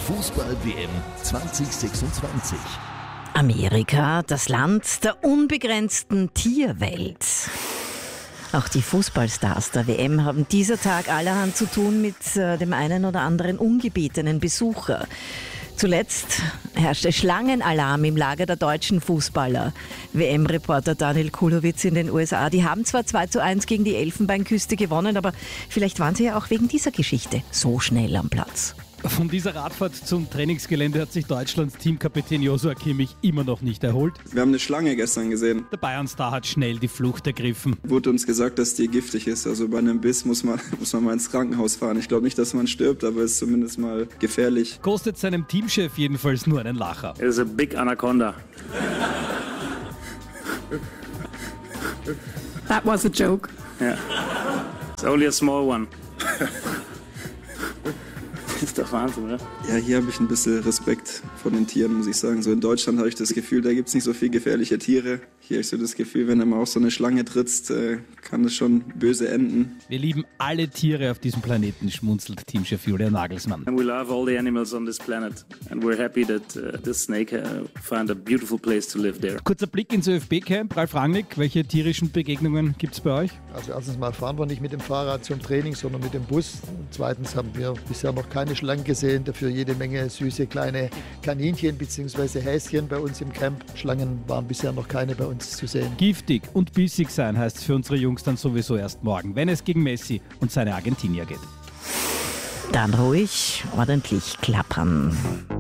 Fußball-WM 2026. Amerika, das Land der unbegrenzten Tierwelt. Auch die Fußballstars der WM haben dieser Tag allerhand zu tun mit dem einen oder anderen ungebetenen Besucher. Zuletzt herrschte Schlangenalarm im Lager der deutschen Fußballer. WM-Reporter Daniel Kulowitz in den USA. Die haben zwar 2:1 gegen die Elfenbeinküste gewonnen, aber vielleicht waren sie ja auch wegen dieser Geschichte so schnell am Platz. Von dieser Radfahrt zum Trainingsgelände hat sich Deutschlands Teamkapitän Joshua Kimmich immer noch nicht erholt. Wir haben eine Schlange gestern gesehen. Der Bayern-Star hat schnell die Flucht ergriffen. Wurde uns gesagt, dass die giftig ist. Also bei einem Biss muss man mal ins Krankenhaus fahren. Ich glaube nicht, dass man stirbt, aber es ist zumindest mal gefährlich. Kostet seinem Teamchef jedenfalls nur einen Lacher. It is a big anaconda. That was a joke. Yeah. It's only a small one. Das ist doch Wahnsinn, oder? Ja, hier habe ich ein bisschen Respekt vor den Tieren, muss ich sagen. So in Deutschland habe ich das Gefühl, da gibt es nicht so viel gefährliche Tiere. Hier habe ich so das Gefühl, wenn du mal auf so eine Schlange trittst, kann das schon böse enden. Wir lieben alle Tiere auf diesem Planeten, schmunzelt Teamchef Julian Nagelsmann. And we love all the animals on this planet. And we're happy that this snake found a beautiful place to live there. Kurzer Blick ins ÖFB-Camp. Ralf Rangnick, welche tierischen Begegnungen gibt es bei euch? Also erstens mal fahren wir nicht mit dem Fahrrad zum Training, sondern mit dem Bus. Und zweitens haben wir bisher noch keine Schlangen gesehen, dafür jede Menge süße kleine Kaninchen bzw. Häschen bei uns im Camp. Schlangen waren bisher noch keine bei uns zu sehen. Giftig und bissig sein heißt es für unsere Jungs dann sowieso erst morgen, wenn es gegen Messi und seine Argentinier geht. Dann ruhig, ordentlich klappern.